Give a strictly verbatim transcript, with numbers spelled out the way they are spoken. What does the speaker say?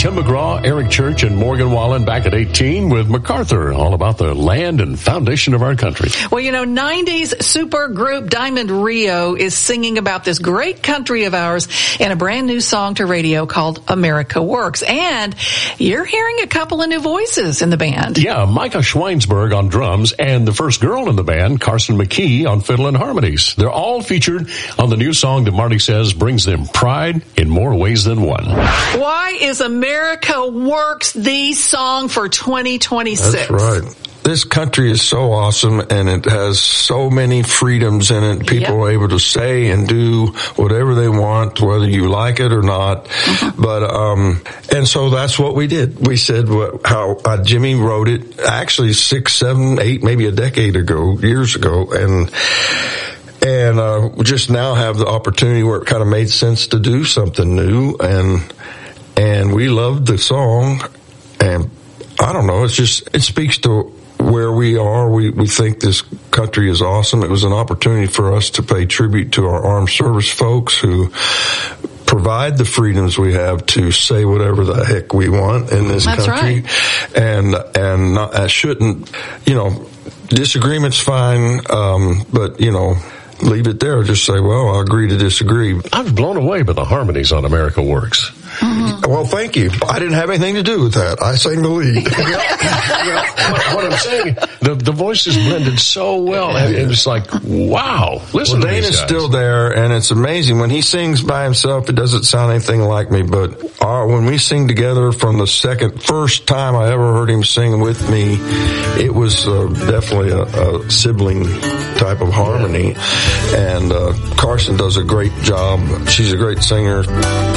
Tim McGraw, Eric Church, and Morgan Wallen back at eighteen with MacArthur, all about the land and foundation of our country. Well, you know, nineties super group Diamond Rio is singing about this great country of ours in a brand new song to radio called America Works. And you're hearing a couple of new voices in the band. Yeah, Micah Schweinsberg on drums and the first girl in the band, Carson McKee, on fiddle and harmonies. They're all featured on the new song that Marty says brings them pride in more ways than one. Why is America Works the song for twenty twenty-six? That's right. This country is so awesome, and it has so many freedoms in it. People yep. are able to say and do whatever they want, whether you like it or not. Mm-hmm. But um, and so that's what we did. We said what, how uh, Jimmy wrote it actually six, seven, eight, maybe a decade ago, years ago, and and uh, we just now have the opportunity where it kind of made sense to do something new, and and we loved the song, and I don't know, it's just it speaks to where we are. We, we think this country is awesome. It was an opportunity for us to pay tribute to our armed service folks who provide the freedoms we have to say whatever the heck we want in this That's country. Right. And, and not, I shouldn't, you know, disagreement's fine, um, but, you know, leave it there. Just say, well, I agree to disagree. I'm blown away by the harmonies on America Works. Mm-hmm. Well, thank you. I didn't have anything to do with that. I sang the lead. what, what I'm saying, the the voices blended so well, and it's like, wow. Listen well, to Dana's these guys. still there, and it's amazing. When he sings by himself, it doesn't sound anything like me, but our, when we sing together from the second, first time I ever heard him sing with me, it was uh, definitely a, a sibling type of harmony, and uh, Carson does a great job. She's a great singer.